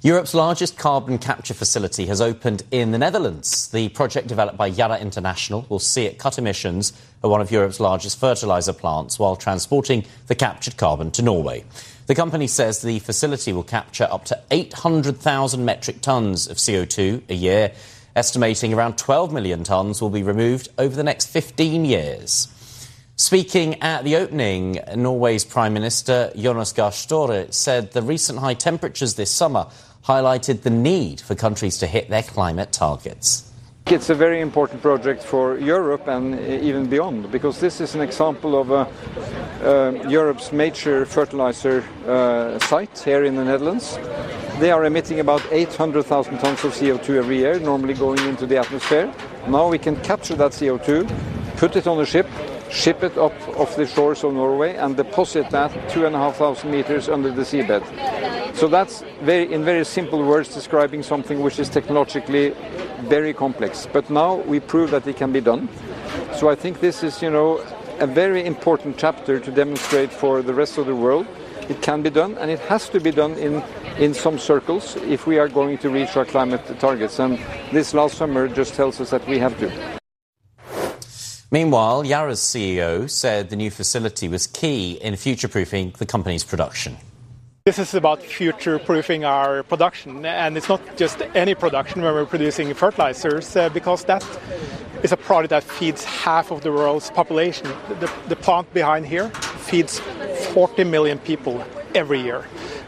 Europe's largest carbon capture facility has opened in the Netherlands. The project developed by Yara International will see it cut emissions at one of Europe's largest fertiliser plants while transporting the captured carbon to Norway. The company says the facility will capture up to 800,000 metric tonnes of CO2 a year, estimating around 12 million tonnes will be removed over the next 15 years. Speaking at the opening, Norway's Prime Minister Jonas Gahr Støre said the recent high temperatures this summer highlighted the need for countries to hit their climate targets. It's a very important project for Europe and even beyond, because this is an example of Europe's major fertilizer site here in the Netherlands. They are emitting about 800,000 tons of CO2 every year, normally going into the atmosphere. Now we can capture that CO2, put it on a ship it up off the shores of Norway and deposit that 2,500 meters under the seabed. So that's in very simple words describing something which is technologically very complex. But now we prove that it can be done. So I think this is, a very important chapter to demonstrate for the rest of the world. It can be done, and it has to be done in some circles if we are going to reach our climate targets. And this last summer just tells us that we have to. Meanwhile, Yara's CEO said the new facility was key in future-proofing the company's production. This is about future-proofing our production, and it's not just any production when we're producing fertilizers, because that is a product that feeds half of the world's population. The plant behind here feeds 40 million people every year.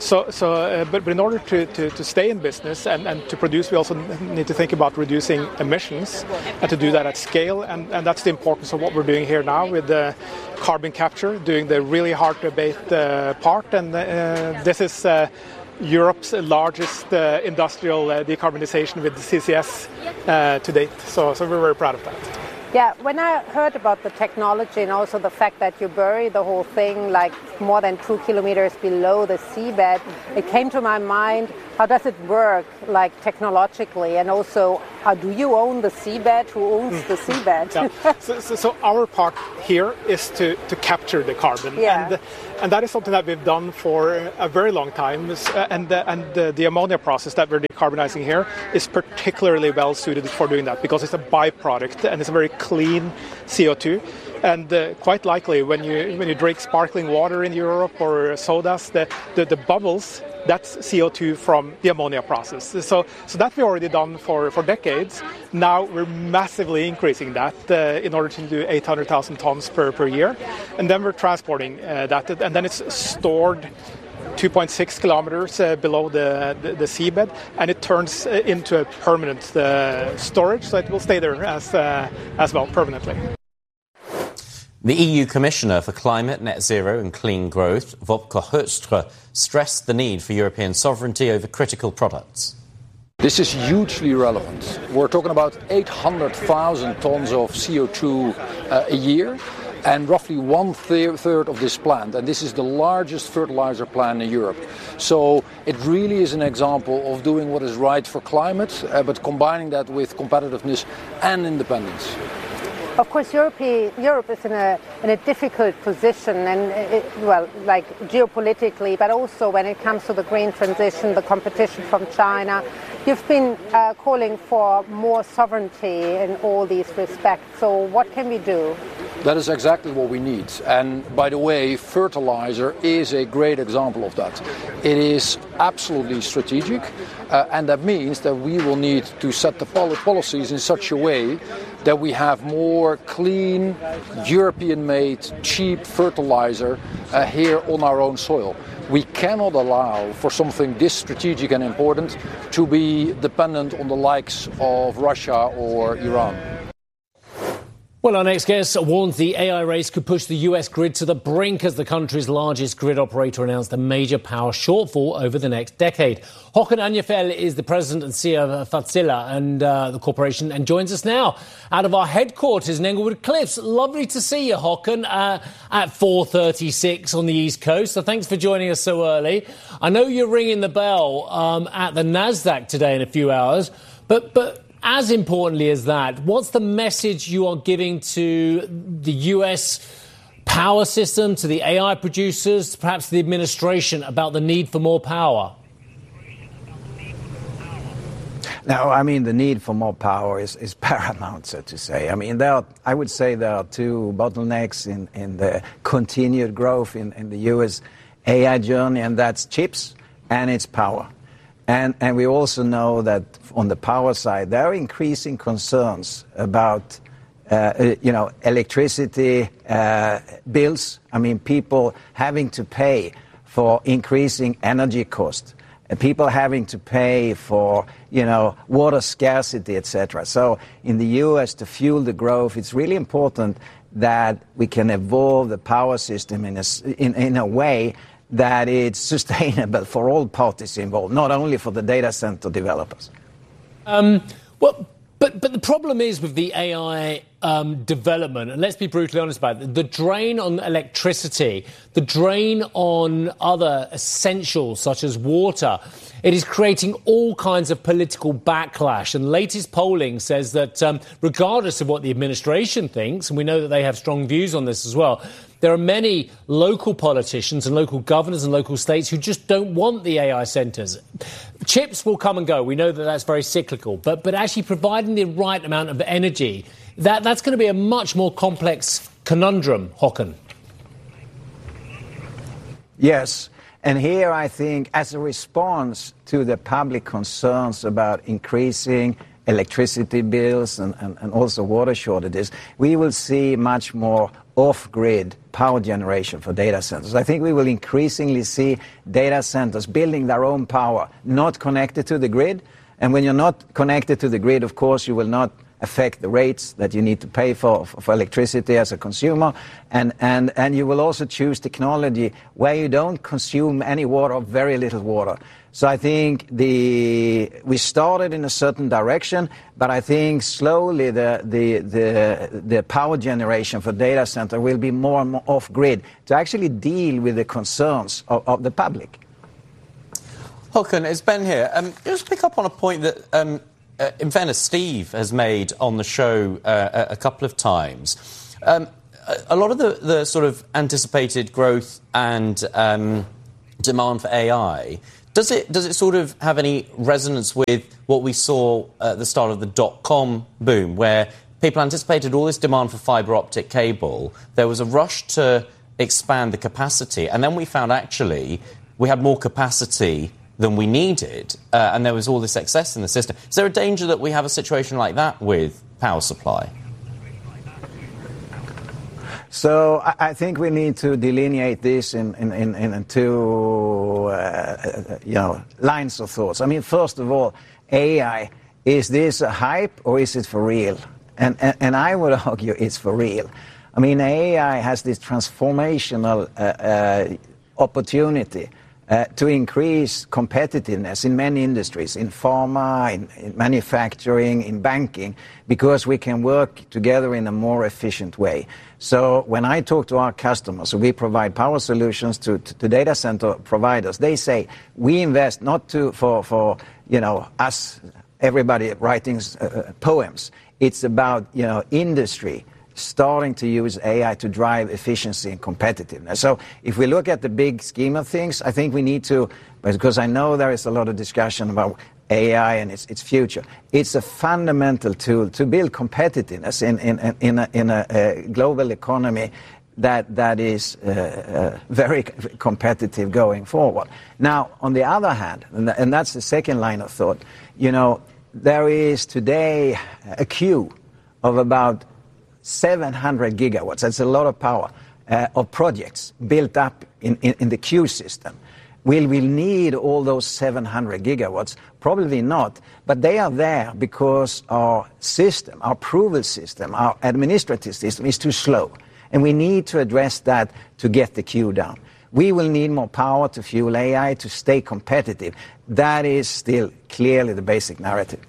But in order to stay in business and to produce, we also need to think about reducing emissions and to do that at scale. And that's the importance of what we're doing here now with the carbon capture, doing the really hard to abate part. And this is Europe's largest industrial decarbonization with CCS to date. So we're very proud of that. Yeah, when I heard about the technology and also the fact that you bury the whole thing like more than 2 kilometers below the seabed, it came to my mind, how does it work, like technologically? And also, how do you own the seabed? Who owns the seabed? Yeah. So our part here is to capture the carbon. Yeah. And that is something that we've done for a very long time. And the ammonia process that we're decarbonizing here is particularly well suited for doing that, because it's a byproduct and it's a very clean CO2. And quite likely, when you drink sparkling water in Europe or sodas, the bubbles, that's CO2 from the ammonia process. So that we've already done for decades. Now we're massively increasing that in order to do 800,000 tons per year. And then we're transporting that, and then it's stored 2.6 kilometers below the seabed, and it turns into a permanent storage, so it will stay there as well permanently. The EU Commissioner for Climate, Net Zero and Clean Growth, Wopke Hoekstra, stressed the need for European sovereignty over critical products. This is hugely relevant. We're talking about 800,000 tons of CO2 a year, and roughly one-third of this plant. And this is the largest fertilizer plant in Europe. So it really is an example of doing what is right for climate, but combining that with competitiveness and independence. Of course, Europe is in a difficult position, and like geopolitically, but also when it comes to the green transition, the competition from China. You've been calling for more sovereignty in all these respects. So what can we do? That is exactly what we need. And by the way, fertilizer is a great example of that. It is absolutely strategic, and that means that we will need to set the policies in such a way that we have more clean, European-made, cheap fertilizer here on our own soil. We cannot allow for something this strategic and important to be dependent on the likes of Russia or Iran. Well, our next guest warns the AI race could push the US grid to the brink as the country's largest grid operator announced a major power shortfall over the next decade. Håkon Agnefjäll is the president and CEO of Wärtsilä and the corporation, and joins us now out of our headquarters in Englewood Cliffs. Lovely to see you, Håkon, at 4:36 on the East Coast. So thanks for joining us so early. I know you're ringing the bell at the NASDAQ today in a few hours, but as importantly as that, what's the message you are giving to the US power system, to the AI producers, perhaps the administration, about the need for more power? No, I mean, the need for more power is paramount, so to say. I mean, I would say there are two bottlenecks in the continued growth in the U.S. AI journey, and that's chips and it's power. And we also know that on the power side, there are increasing concerns about, electricity bills. I mean, people having to pay for increasing energy costs. People having to pay for, water scarcity, etc. So in the U.S., to fuel the growth, it's really important that we can evolve the power system in a way that it's sustainable for all parties involved, not only for the data center developers. But the problem is with the AI development, and let's be brutally honest about it, the drain on electricity, the drain on other essentials such as water, it is creating all kinds of political backlash. And latest polling says that regardless of what the administration thinks, and we know that they have strong views on this as well, there are many local politicians and local governors and local states who just don't want the AI centres. Chips will come and go. We know that that's very cyclical. But actually providing the right amount of energy, that's going to be a much more complex conundrum, Håkan. Yes. And here I think as a response to the public concerns about increasing electricity bills and also water shortages, we will see much more off-grid power generation for data centers. I think we will increasingly see data centers building their own power, not connected to the grid. And when you're not connected to the grid, of course, you will not affect the rates that you need to pay for electricity as a consumer. And you will also choose technology where you don't consume any water or very little water. So I think we started in a certain direction, but I think slowly the power generation for data center will be more and more off-grid to actually deal with the concerns of the public. Håkan, it's Ben here. Just pick up on a point that, in fairness, Steve has made on the show a couple of times. A lot of the sort of anticipated growth and demand for AI, does it sort of have any resonance with what we saw at the start of the dot-com boom, where people anticipated all this demand for fibre optic cable? There was a rush to expand the capacity, and then we found actually we had more capacity than we needed, and there was all this excess in the system. Is there a danger that we have a situation like that with power supply? So I think we need to delineate this in two lines of thoughts. I mean, first of all, AI, is this a hype or is it for real? And I would argue it's for real. I mean, AI has this transformational opportunity to increase competitiveness in many industries, in pharma, in manufacturing, in banking, because we can work together in a more efficient way. So when I talk to our customers, we provide power solutions to data center providers. They say we invest not for us, everybody writing poems. It's about industry starting to use AI to drive efficiency and competitiveness. So if we look at the big scheme of things, I think we need to, because I know there is a lot of discussion about AI and its future. It's a fundamental tool to build competitiveness in a global economy that is very competitive going forward. Now, on the other hand, and that's the second line of thought, there is today a queue of about 700 gigawatts, that's a lot of power, of projects built up in the queue system. Will we need all those 700 gigawatts? Probably not, but they are there because our system, our approval system, our administrative system is too slow. And we need to address that to get the queue down. We will need more power to fuel AI to stay competitive. That is still clearly the basic narrative.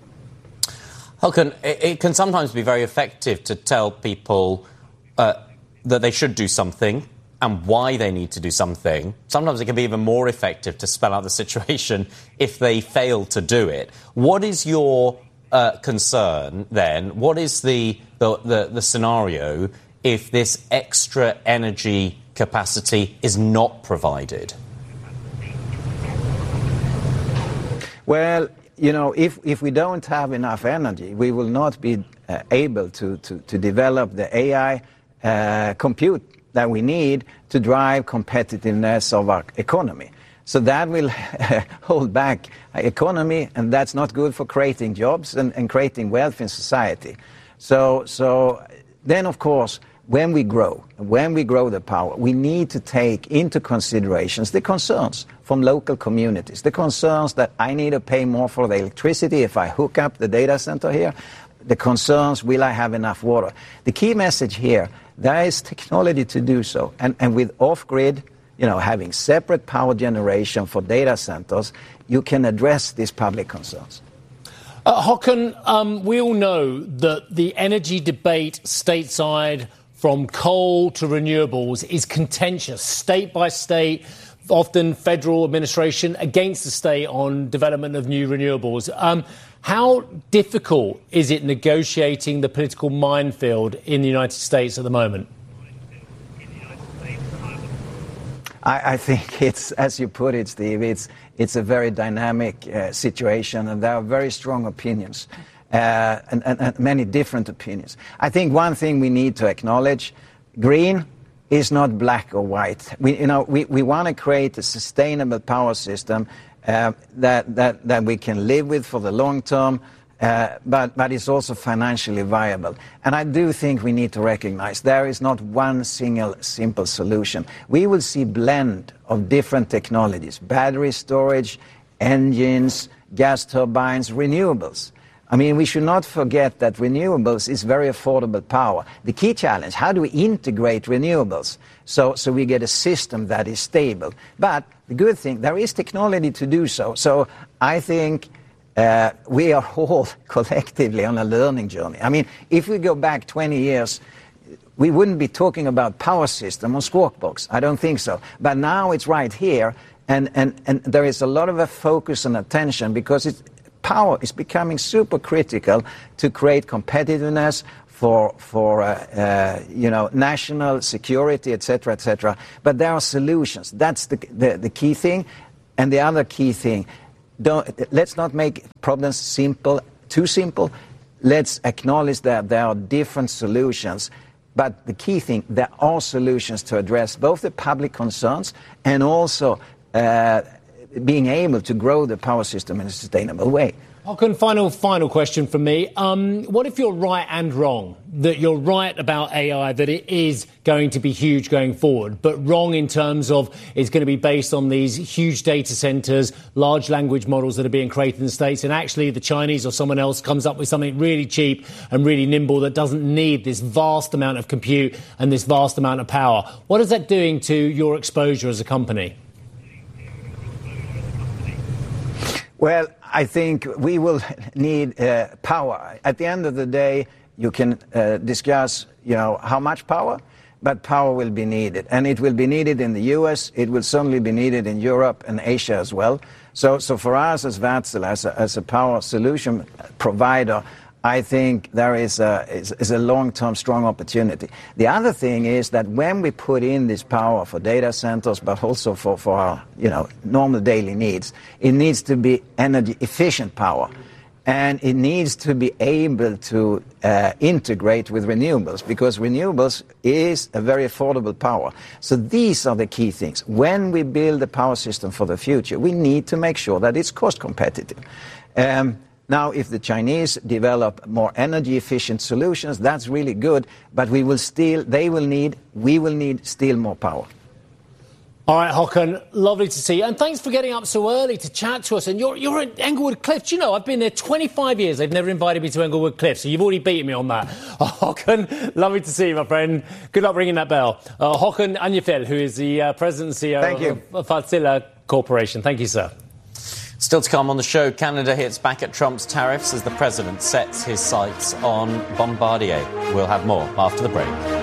Håkan, it can sometimes be very effective to tell people that they should do something and why they need to do something. Sometimes it can be even more effective to spell out the situation if they fail to do it. What is your concern then? What is the scenario if this extra energy capacity is not provided? Well, if we don't have enough energy, we will not be able to develop the AI compute that we need to drive competitiveness of our economy. So that will hold back our economy, and that's not good for creating jobs and creating wealth in society. So then, of course, when we grow the power, we need to take into considerations the concerns from local communities, the concerns that I need to pay more for the electricity if I hook up the data center here, the concerns, will I have enough water? The key message here, there is technology to do so, and with off-grid, having separate power generation for data centers, you can address these public concerns. Håkan, we all know that the energy debate stateside, from coal to renewables, is contentious, state by state, often federal administration against the state on development of new renewables. How difficult is it negotiating the political minefield in the United States at the moment? I think it's, as you put it, Steve, it's a very dynamic situation, and there are very strong opinions. And many different opinions. I think one thing we need to acknowledge, green is not black or white. We want to create a sustainable power system that we can live with for the long term, but it's also financially viable. And I do think we need to recognize there is not one single simple solution. We will see blend of different technologies, battery storage, engines, gas turbines, renewables. I mean, we should not forget that renewables is very affordable power. The key challenge, how do we integrate renewables so we get a system that is stable? But the good thing, there is technology to do so. So I think we are all collectively on a learning journey. I mean, if we go back 20 years, we wouldn't be talking about power system or Squawk Box. I don't think so. But now it's right here, and there is a lot of a focus and attention because power is becoming super critical to create competitiveness for national security, etc., etc. But there are solutions. That's the key thing. And the other key thing, let's not make problems too simple. Let's acknowledge that there are different solutions. But the key thing, there are solutions to address both the public concerns and also being able to grow the power system in a sustainable way. Håkan, final question from me. What if you're right and wrong? That you're right about AI, that it is going to be huge going forward, but wrong in terms of it's going to be based on these huge data centers, large language models that are being created in the States, and actually the Chinese or someone else comes up with something really cheap and really nimble that doesn't need this vast amount of compute and this vast amount of power. What is that doing to your exposure as a company? Well, I think we will need power. At the end of the day, you can discuss, how much power, but power will be needed. And it will be needed in the US, it will certainly be needed in Europe and Asia as well. So for us as Wärtsilä, as a power solution provider, I think there is a long-term strong opportunity. The other thing is that when we put in this power for data centers, but also for our normal daily needs, it needs to be energy efficient power. And it needs to be able to integrate with renewables, because renewables is a very affordable power. So these are the key things. When we build a power system for the future, we need to make sure that it's cost competitive. Now, if the Chinese develop more energy-efficient solutions, that's really good, but we will need still more power. All right, Håkan, lovely to see you. And thanks for getting up so early to chat to us. And you're at Englewood Cliffs. I've been there 25 years. They've never invited me to Englewood Cliffs, so you've already beaten me on that. Håkan, lovely to see you, my friend. Good luck ringing that bell. Håkan Agnefjäll, who is the President and CEO of Wärtsilä Corporation. Thank you, sir. Still to come on the show, Canada hits back at Trump's tariffs as the president sets his sights on Bombardier. We'll have more after the break.